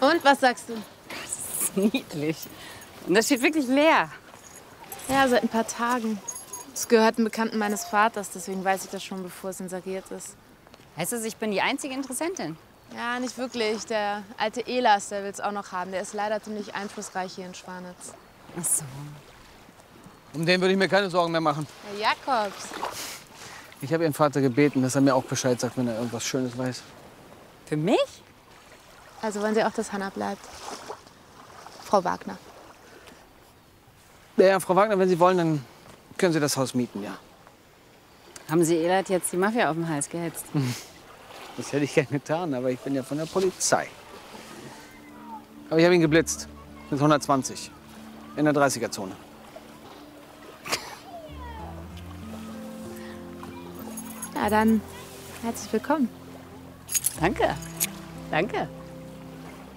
Und, was sagst du? Das ist niedlich. Und das steht wirklich leer. Ja, seit ein paar Tagen. Es gehört einem Bekannten meines Vaters, deswegen weiß ich das schon, bevor es inseriert ist. Heißt das, ich bin die einzige Interessentin? Ja, nicht wirklich. Der alte Elas, der will es auch noch haben. Der ist leider ziemlich einflussreich hier in Schwanitz. Ach so. Um den würde ich mir keine Sorgen mehr machen. Herr Jakobs. Ich habe Ihren Vater gebeten, dass er mir auch Bescheid sagt, wenn er irgendwas Schönes weiß. Für mich? Also wollen Sie auch, dass Hanna bleibt? Frau Wagner. Ja, Frau Wagner, wenn Sie wollen, dann können Sie das Haus mieten, ja. Haben Sie Elat jetzt die Mafia auf den Hals gehetzt? Das hätte ich gern getan, aber ich bin ja von der Polizei. Aber ich habe ihn geblitzt. Mit 120. In der 30er-Zone. Ja, dann herzlich willkommen. Danke. Danke.